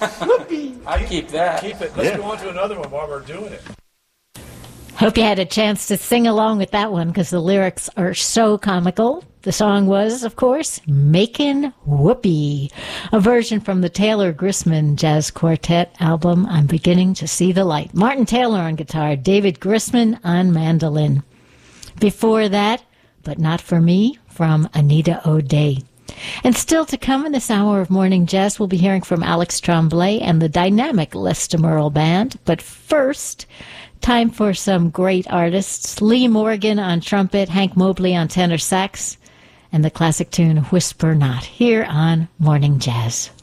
I keep that. Keep it. Let's go on to another one while we're doing it. Hope you had a chance to sing along with that one because the lyrics are so comical. The song was, of course, Makin' Whoopee, a version from the Taylor Grissman Jazz Quartet album, I'm Beginning to See the Light. Martin Taylor on guitar, David Grissman on mandolin. Before that, But Not For Me, from Anita O'Day. And still to come in this hour of Morning Jazz, we'll be hearing from Alex Tremblay and the dynamic Lester Merle Band. But first, time for some great artists. Lee Morgan on trumpet, Hank Mobley on tenor sax, and the classic tune Whisper Not, here on Morning Jazz.